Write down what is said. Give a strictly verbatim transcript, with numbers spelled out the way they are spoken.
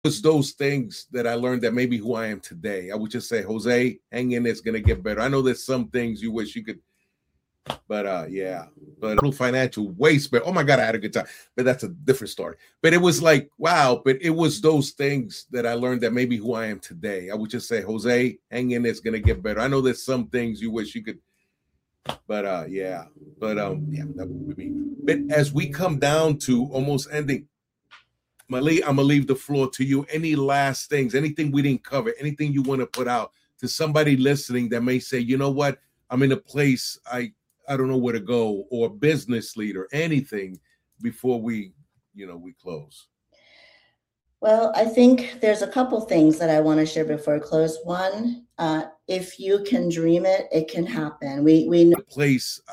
was those things that I learned that made me who I am today. I would just say, Jose, hang in there, it's gonna get better. I know there's some things you wish you could, but uh yeah, but total financial waste, but oh my god, I had a good time. But that's a different story. But it was like, wow, but it was those things that I learned that made me who I am today. I would just say, Jose, hang in there, it's gonna get better. I know there's some things you wish you could, but uh yeah, but um yeah, that would be. But as we come down to almost ending, Mali, I'm gonna leave the floor to you. Any last things, anything we didn't cover, anything you want to put out to somebody listening that may say, you know what, I'm in a place I I don't know where to go, or business leader, anything before we, you know, we close. Well, I think there's a couple things that I want to share before I close. One, uh, if you can dream it, it can happen. We we know place